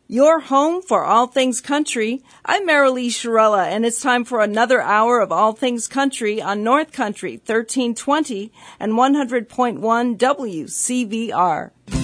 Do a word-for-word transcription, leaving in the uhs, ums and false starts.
Your home for all things country. I'm Marilee Shirella, and it's time for another hour of All Things Country on North Country thirteen twenty and one hundred point one W C V R.